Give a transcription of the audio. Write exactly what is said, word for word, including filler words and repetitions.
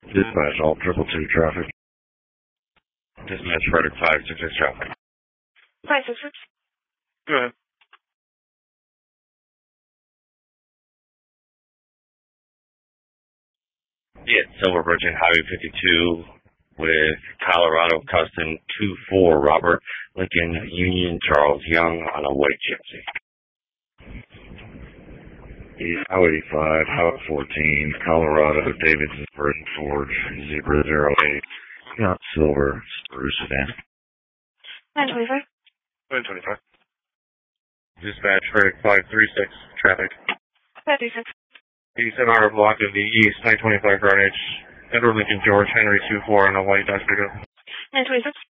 Dispatch, all triple two traffic. Dispatch, Frederick five six six traffic. five six six. Go ahead. Yeah, Silver Bridge and Highway fifty-two with Colorado Custom two four Robert Lincoln Union Charles Young on a white gypsy. East Highway eighty-five, Highway fourteen, Colorado Davidsburg Ford zero zero eight. Got Silver Spruce sedan. nine twenty-five. nine twenty-five. Dispatch Frederick five three six traffic. five three six. eighty-seven hour block of the East, nine twenty-five frontage. Edward Lincoln George Henry two four on a white Dodge pickup. nine twenty-six.